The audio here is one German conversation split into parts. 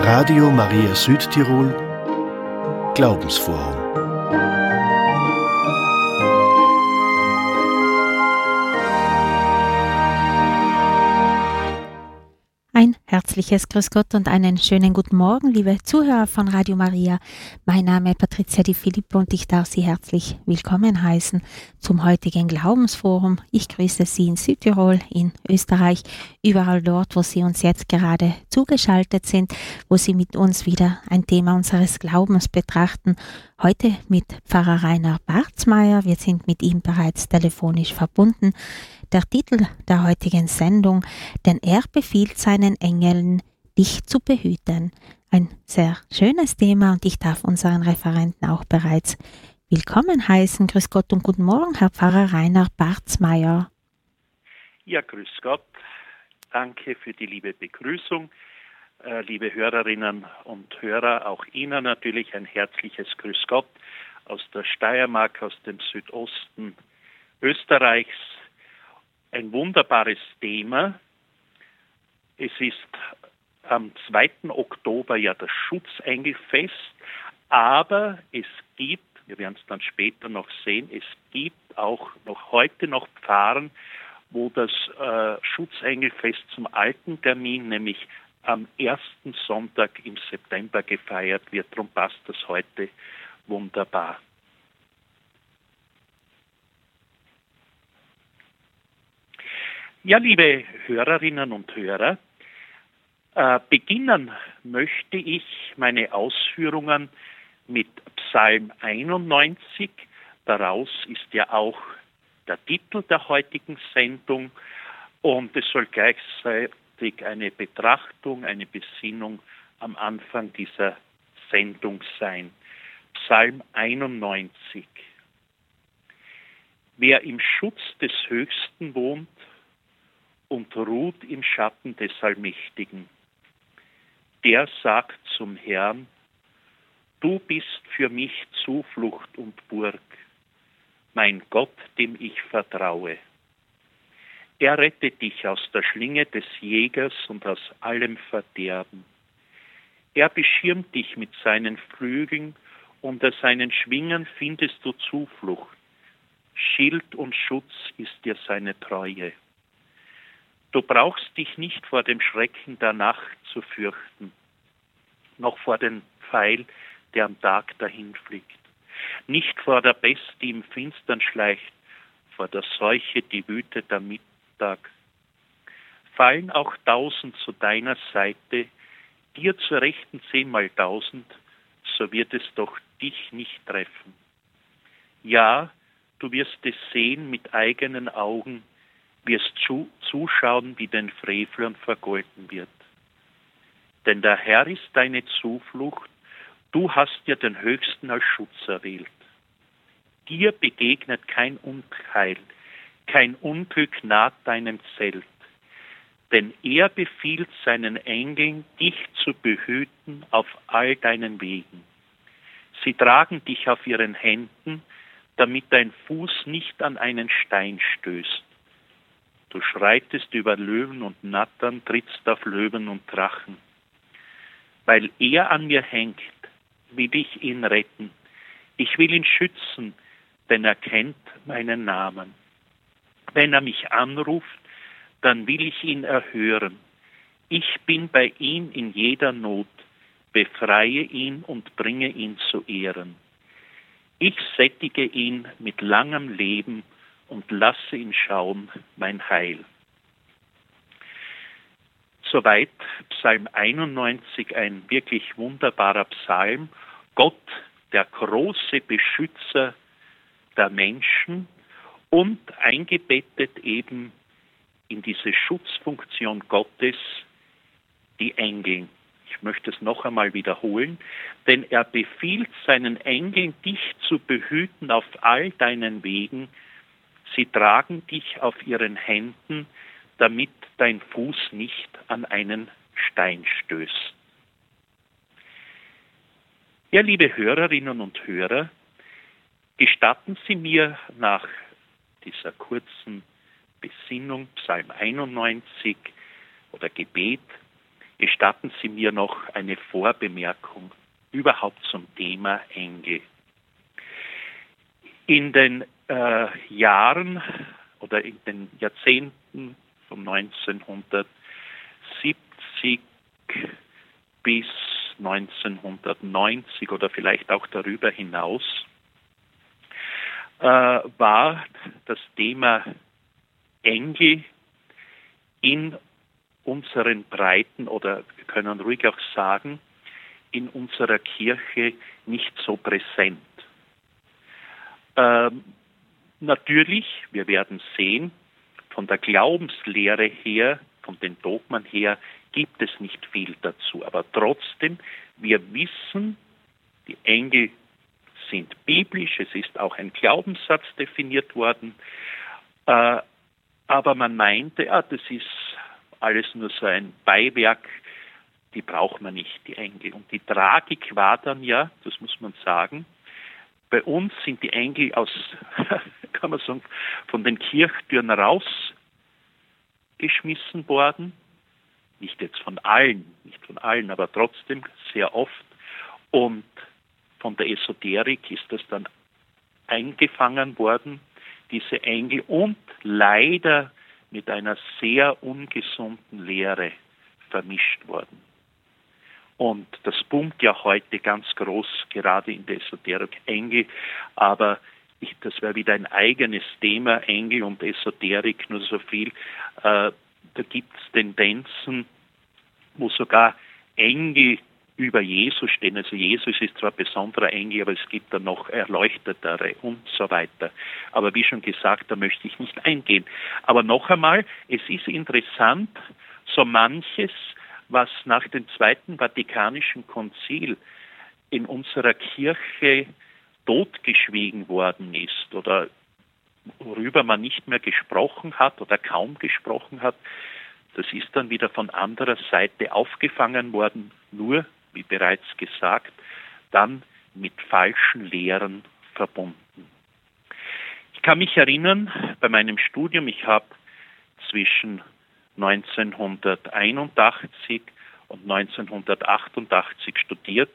Radio Maria Südtirol Glaubensforum. Ein herzliches Grüß Gott und einen schönen guten Morgen, liebe Zuhörer von Radio Maria. Mein Name ist Patricia Di Filippo und ich darf Sie herzlich willkommen heißen zum heutigen Glaubensforum. Ich grüße Sie in Südtirol, in Österreich, überall dort, wo Sie uns jetzt gerade zugeschaltet sind, wo Sie mit uns wieder ein Thema unseres Glaubens betrachten. Heute mit Pfarrer Rainer Barzmeier. Wir sind mit ihm bereits telefonisch verbunden. Der Titel der heutigen Sendung: Denn er befiehlt seinen Engeln, dich zu behüten. Ein sehr schönes Thema und ich darf unseren Referenten auch bereits willkommen heißen. Grüß Gott und guten Morgen, Herr Pfarrer Rainer Barzmeier. Ja, grüß Gott. Danke für die liebe Begrüßung. Liebe Hörerinnen und Hörer, auch Ihnen natürlich ein herzliches Grüß Gott aus der Steiermark, aus dem Südosten Österreichs. Ein wunderbares Thema. Es ist am 2. Oktober ja das Schutzengelfest, aber es gibt, wir werden es dann später noch sehen, es gibt auch noch heute noch Pfarren, wo das Schutzengelfest zum alten Termin, nämlich am 1. Sonntag im September gefeiert wird. Darum passt das heute wunderbar. Ja, liebe Hörerinnen und Hörer, beginnen möchte ich meine Ausführungen mit Psalm 91. Daraus ist ja auch der Titel der heutigen Sendung und es soll gleichzeitig eine Betrachtung, eine Besinnung am Anfang dieser Sendung sein. Psalm 91. Wer im Schutz des Höchsten wohnt und ruht im Schatten des Allmächtigen, der sagt zum Herrn: Du bist für mich Zuflucht und Burg, mein Gott, dem ich vertraue. Er rettet dich aus der Schlinge des Jägers und aus allem Verderben. Er beschirmt dich mit seinen Flügeln, unter seinen Schwingen findest du Zuflucht. Schild und Schutz ist dir seine Treue. Du brauchst dich nicht vor dem Schrecken der Nacht zu fürchten, noch vor dem Pfeil, der am Tag dahinfliegt, nicht vor der Pest, die im Finstern schleicht, vor der Seuche, die wütet am Mittag. Fallen auch 1000 zu deiner Seite, dir zur Rechten 10.000, so wird es doch dich nicht treffen. Ja, du wirst es sehen mit eigenen Augen, wirst zuschauen, wie den Frevlern vergolten wird. Denn der Herr ist deine Zuflucht, du hast dir den Höchsten als Schutz erwählt. Dir begegnet kein Unheil, kein Unglück naht deinem Zelt. Denn er befiehlt seinen Engeln, dich zu behüten auf all deinen Wegen. Sie tragen dich auf ihren Händen, damit dein Fuß nicht an einen Stein stößt. Du schreitest über Löwen und Nattern, trittst auf Löwen und Drachen. Weil er an mir hängt, will ich ihn retten. Ich will ihn schützen, denn er kennt meinen Namen. Wenn er mich anruft, dann will ich ihn erhören. Ich bin bei ihm in jeder Not, befreie ihn und bringe ihn zu Ehren. Ich sättige ihn mit langem Leben und lasse ihn schauen, mein Heil. Soweit Psalm 91, ein wirklich wunderbarer Psalm. Gott, der große Beschützer der Menschen und eingebettet eben in diese Schutzfunktion Gottes die Engel. Ich möchte es noch einmal wiederholen, denn er befiehlt seinen Engeln, dich zu behüten auf all deinen Wegen. Sie tragen dich auf ihren Händen, damit dein Fuß nicht an einen Stein stößt. Ja, liebe Hörerinnen und Hörer, gestatten Sie mir nach dieser kurzen Besinnung, Psalm 91 oder Gebet, Gestatten Sie mir noch eine Vorbemerkung überhaupt zum Thema Engel. In den Jahren oder in den Jahrzehnten von 1970 bis 1990 oder vielleicht auch darüber hinaus war das Thema Engel in unseren Breiten, oder wir können ruhig auch sagen, in unserer Kirche nicht so präsent. Natürlich, wir werden sehen, von der Glaubenslehre her, von den Dogmen her, gibt es nicht viel dazu. Aber trotzdem, wir wissen, die Engel sind biblisch, es ist auch ein Glaubenssatz definiert worden, aber man meinte, das ist alles nur so ein Beiwerk, die braucht man nicht, die Engel. Und die Tragik war dann ja, das muss man sagen, bei uns sind die Engel aus, kann man sagen, von den Kirchtüren rausgeschmissen worden. Nicht jetzt von allen, aber trotzdem sehr oft. Und von der Esoterik ist das dann eingefangen worden, diese Engel, und leider mit einer sehr ungesunden Lehre vermischt worden. Und das boomt ja heute ganz groß, gerade in der Esoterik, Engel, aber das wäre wieder ein eigenes Thema, Engel und Esoterik, nur so viel. Da gibt es Tendenzen, wo sogar Engel über Jesus stehen. Also Jesus ist zwar ein besonderer Engel, aber es gibt dann noch erleuchtetere und so weiter. Aber wie schon gesagt, da möchte ich nicht eingehen. Aber noch einmal, es ist interessant, so manches, was nach dem Zweiten Vatikanischen Konzil in unserer Kirche totgeschwiegen worden ist oder worüber man nicht mehr gesprochen hat oder kaum gesprochen hat, das ist dann wieder von anderer Seite aufgefangen worden, nur, wie bereits gesagt, dann mit falschen Lehren verbunden. Ich kann mich erinnern, bei meinem Studium, ich habe zwischen 1981 und 1988 studiert,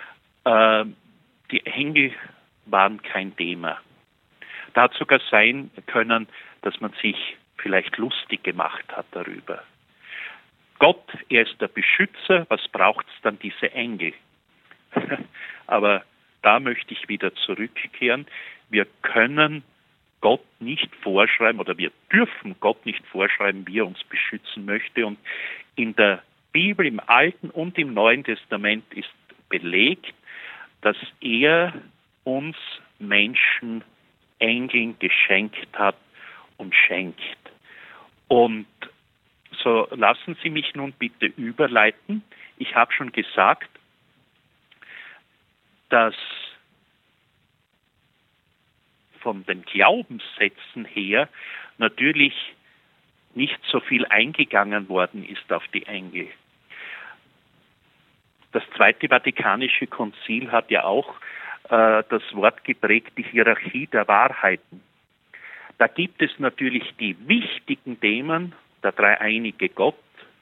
die Engel waren kein Thema. Da hat sogar sein können, dass man sich vielleicht lustig gemacht hat darüber. Gott, er ist der Beschützer, was braucht es dann diese Engel? Aber da möchte ich wieder zurückkehren. Wir können Gott nicht vorschreiben oder wir dürfen Gott nicht vorschreiben, wie er uns beschützen möchte. Und in der Bibel, im Alten und im Neuen Testament ist belegt, dass er uns Menschen Engeln geschenkt hat und schenkt. Und so lassen Sie mich nun bitte überleiten. Ich habe schon gesagt, dass von den Glaubenssätzen her natürlich nicht so viel eingegangen worden ist auf die Engel. Das Zweite Vatikanische Konzil hat ja auch das Wort geprägt, die Hierarchie der Wahrheiten. Da gibt es natürlich die wichtigen Themen, der dreieinige Gott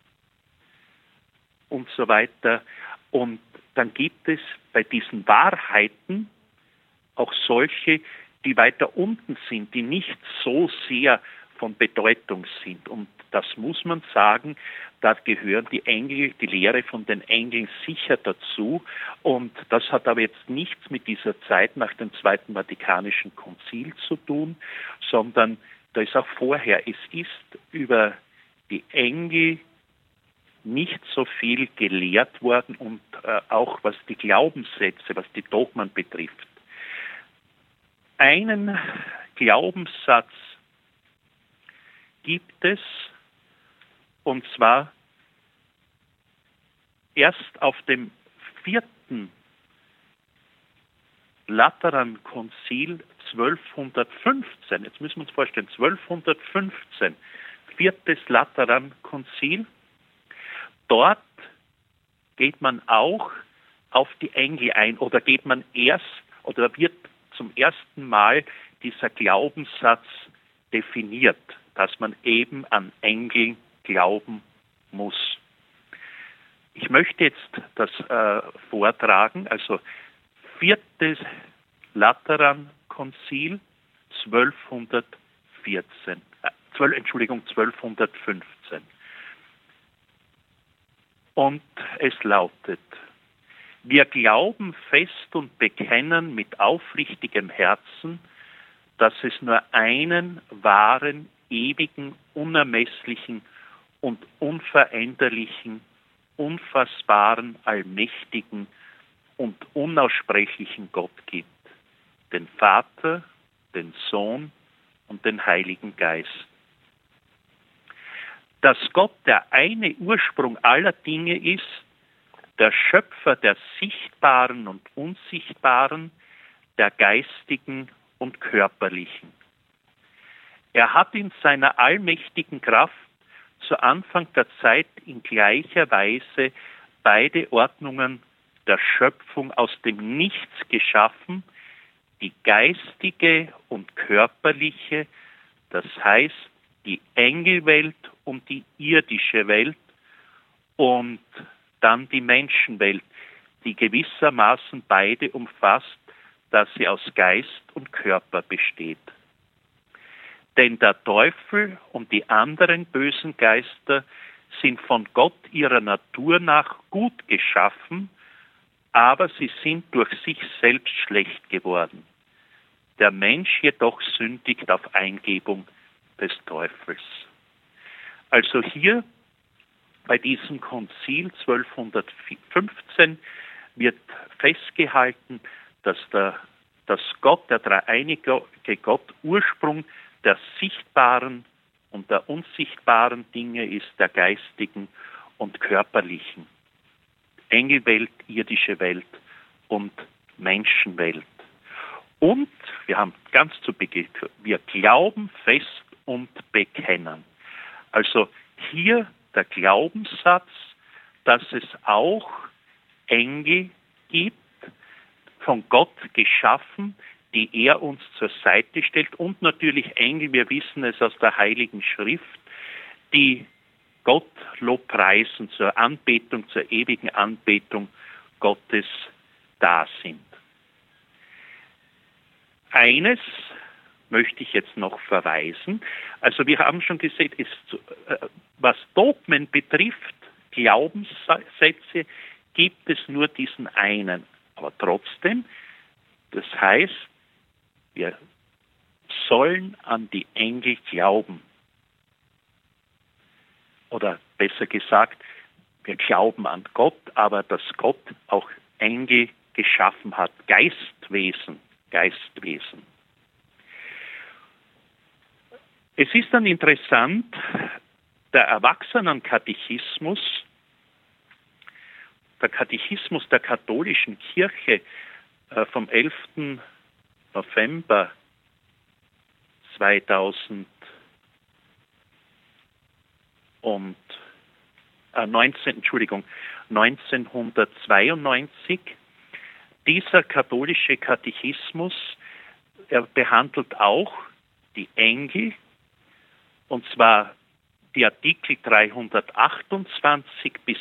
und so weiter. Und dann gibt es bei diesen Wahrheiten auch solche, die weiter unten sind, die nicht so sehr von Bedeutung sind. Und das muss man sagen, da gehören die Engel, die Lehre von den Engeln sicher dazu. Und das hat aber jetzt nichts mit dieser Zeit nach dem Zweiten Vatikanischen Konzil zu tun, sondern da ist auch vorher, es ist über die Engel nicht so viel gelehrt worden und auch was die Glaubenssätze, was die Dogmen betrifft. Einen Glaubenssatz gibt es, und zwar erst auf dem 4. Laterankonzil 1215, jetzt müssen wir uns vorstellen, 1215, 4. Laterankonzil, dort geht man auch auf die Engel ein oder geht man erst oder wird zum ersten Mal dieser Glaubenssatz definiert, dass man eben an Engel glauben muss. Ich möchte jetzt das vortragen, also 4. Laterankonzil 1215. Und es lautet: Wir glauben fest und bekennen mit aufrichtigem Herzen, dass es nur einen wahren, ewigen, unermesslichen und unveränderlichen, unfassbaren, allmächtigen und unaussprechlichen Gott gibt, den Vater, den Sohn und den Heiligen Geist. Dass Gott der eine Ursprung aller Dinge ist, der Schöpfer der sichtbaren und unsichtbaren, der geistigen und körperlichen. Er hat in seiner allmächtigen Kraft zu Anfang der Zeit in gleicher Weise beide Ordnungen der Schöpfung aus dem Nichts geschaffen, die geistige und körperliche, das heißt die Engelwelt und die irdische Welt, und dann die Menschenwelt, die gewissermaßen beide umfasst, da sie aus Geist und Körper besteht. Denn der Teufel und die anderen bösen Geister sind von Gott ihrer Natur nach gut geschaffen, aber sie sind durch sich selbst schlecht geworden. Der Mensch jedoch sündigt auf Eingebung des Teufels. Also hier bei diesem Konzil 1215 wird festgehalten, dass Gott, der dreieinige Gott, Ursprung der sichtbaren und der unsichtbaren Dinge ist, der geistigen und körperlichen. Engelwelt, irdische Welt und Menschenwelt. Und wir haben ganz zu Beginn, wir glauben fest und bekennen. Also hier der Glaubenssatz, dass es auch Engel gibt, von Gott geschaffen, die er uns zur Seite stellt, und natürlich Engel, wir wissen es aus der Heiligen Schrift, die Gott lobpreisen, zur Anbetung, zur ewigen Anbetung Gottes da sind. Eines möchte ich jetzt noch verweisen. Also wir haben schon gesehen, was Dogmen betrifft, Glaubenssätze, gibt es nur diesen einen. Aber trotzdem, das heißt, wir sollen an die Engel glauben. Oder besser gesagt, wir glauben an Gott, aber dass Gott auch Engel geschaffen hat, Geistwesen. Es ist dann interessant, der Erwachsenenkatechismus, der Katechismus der katholischen Kirche vom 11. November 1992. Dieser katholische Katechismus, er behandelt auch die Engel, und zwar die Artikel 328 bis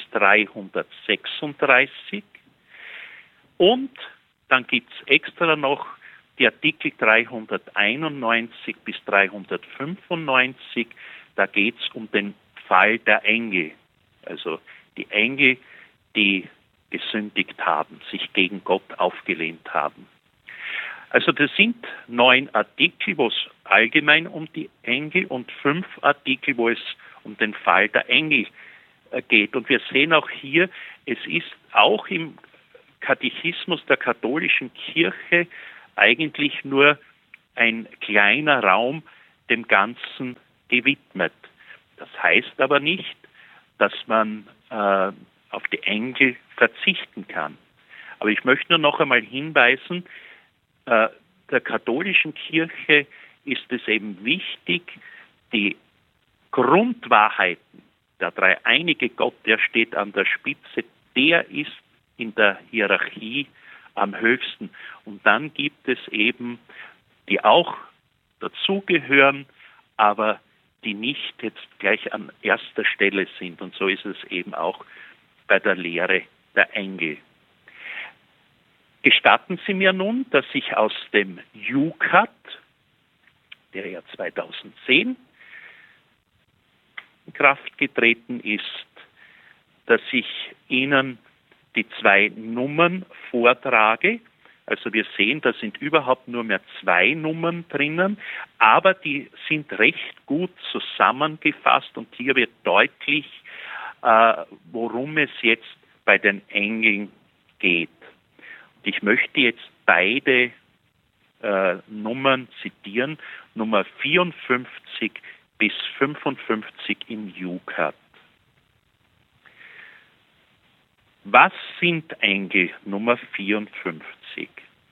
336. Und dann gibt es extra noch die Artikel 391 bis 395. Da geht es um den Fall der Engel. Also die Engel, die gesündigt haben, sich gegen Gott aufgelehnt haben. Also das sind 9 Artikel, wo es allgemein um die Engel, und 5 Artikel, wo es um den Fall der Engel geht. Und wir sehen auch hier, es ist auch im Katechismus der katholischen Kirche eigentlich nur ein kleiner Raum dem Ganzen gewidmet. Das heißt aber nicht, dass man auf die Engel verzichten kann. Aber ich möchte nur noch einmal hinweisen, der katholischen Kirche ist es eben wichtig, die Grundwahrheiten, der dreieinige Gott, der steht an der Spitze, der ist in der Hierarchie am höchsten. Und dann gibt es eben, die auch dazugehören, aber die nicht jetzt gleich an erster Stelle sind. Und so ist es eben auch bei der Lehre der Engel. Gestatten Sie mir nun, dass ich aus dem Jukat, der ja 2010 in Kraft getreten ist, dass ich Ihnen die 2 Nummern vortrage. Also wir sehen, da sind überhaupt nur mehr 2 Nummern drinnen, aber die sind recht gut zusammengefasst und hier wird deutlich, worum es jetzt bei den Engeln geht. Und ich möchte jetzt beide Nummern zitieren, Nummer 54 bis 55 im Jukat. Was sind Engel? Nummer 54.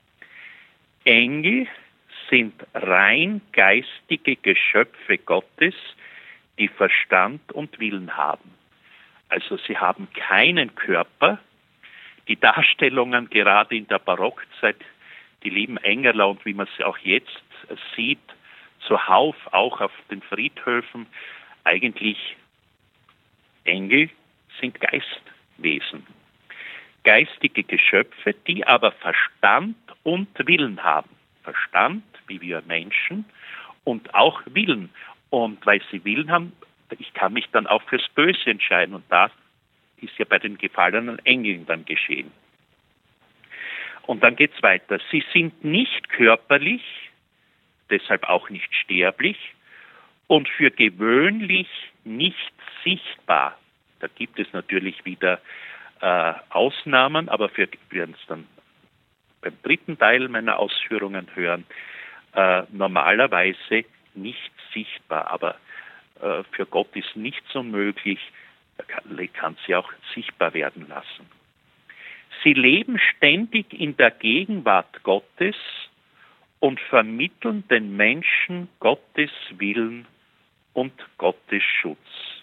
Engel sind rein geistige Geschöpfe Gottes, die Verstand und Willen haben. Also sie haben keinen Körper. Die Darstellungen gerade in der Barockzeit, die lieben Engerler und wie man es auch jetzt sieht, zuhauf auch auf den Friedhöfen, eigentlich Engel sind Geistwesen. Geistige Geschöpfe, die aber Verstand und Willen haben. Verstand, wie wir Menschen, und auch Willen. Und weil sie Willen haben, ich kann mich dann auch fürs Böse entscheiden. Und das ist ja bei den gefallenen Engeln dann geschehen. Und dann geht es weiter. Sie sind nicht körperlich, deshalb auch nicht sterblich und für gewöhnlich nicht sichtbar. Da gibt es natürlich wieder Ausnahmen, aber wir werden es dann beim 3. Teil meiner Ausführungen hören, normalerweise nicht sichtbar. Aber für Gott ist nichts unmöglich, er kann sie auch sichtbar werden lassen. Sie leben ständig in der Gegenwart Gottes und vermitteln den Menschen Gottes Willen und Gottes Schutz.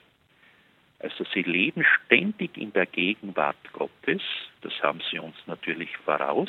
Also sie leben ständig in der Gegenwart Gottes, das haben sie uns natürlich voraus,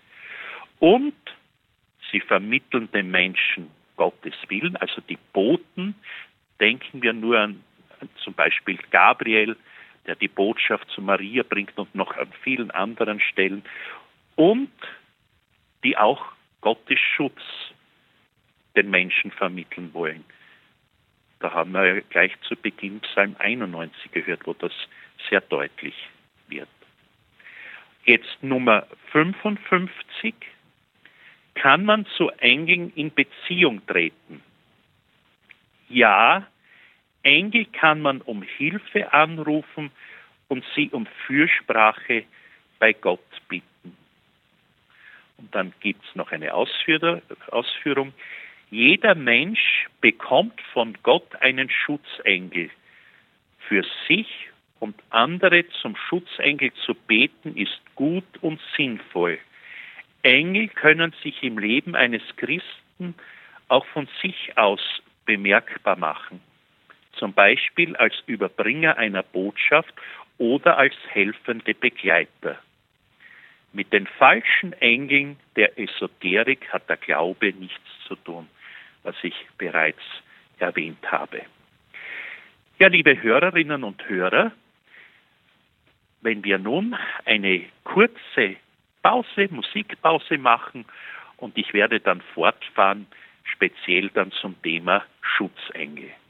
und sie vermitteln den Menschen Gottes Willen, also die Boten. Denken wir nur an zum Beispiel Gabriel, der die Botschaft zu Maria bringt und noch an vielen anderen Stellen, und die auch Gottes Schutz den Menschen vermitteln wollen. Da haben wir ja gleich zu Beginn Psalm 91 gehört, wo das sehr deutlich wird. Jetzt Nummer 55. Kann man zu Engeln in Beziehung treten? Ja, Engel kann man um Hilfe anrufen und sie um Fürsprache bei Gott bitten. Und dann gibt es noch eine Ausführung. Jeder Mensch bekommt von Gott einen Schutzengel. Für sich und andere zum Schutzengel zu beten, ist gut und sinnvoll. Engel können sich im Leben eines Christen auch von sich aus bemerkbar machen. Zum Beispiel als Überbringer einer Botschaft oder als helfende Begleiter. Mit den falschen Engeln der Esoterik hat der Glaube nichts zu tun, was ich bereits erwähnt habe. Ja, liebe Hörerinnen und Hörer, wenn wir nun eine kurze Musikpause machen, und ich werde dann fortfahren, speziell dann zum Thema Schutzengel.